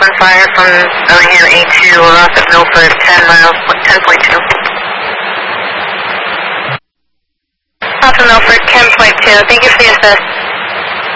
open fire from Bellingham A2 off at Milford, 10 miles, 10.2. Off of Milford, 10.2. Thank you for the assist.